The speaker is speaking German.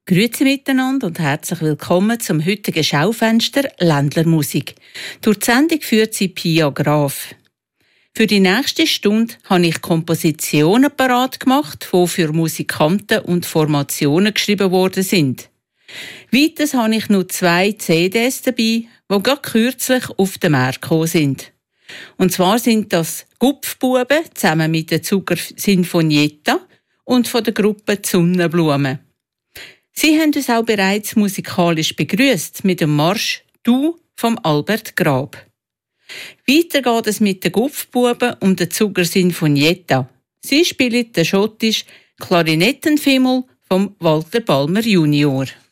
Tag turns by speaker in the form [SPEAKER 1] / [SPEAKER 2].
[SPEAKER 1] Grüezi miteinander und herzlich willkommen zum heutigen Schaufenster Ländlermusik. Durch die Sendung führt sie Pia Graf. Für die nächste Stunde habe ich Kompositionen parat gemacht, die für Musikanten und Formationen geschrieben worden sind. Weiters habe ich noch 2 CDs dabei, die gerade kürzlich auf den Markt gekommen sind. Und zwar sind das Gupfbuben zusammen mit der Zucker Sinfonietta und von der Gruppe die Sonnenblumen. Sie haben uns auch bereits musikalisch begrüßt mit dem Marsch «Du» vom Albert Grab. Weiter geht es mit den Gupfbuben und der Zucker Sinfonietta. Sie spielen den schottischen Klarinettenfimmel vom Walter Balmer Junior.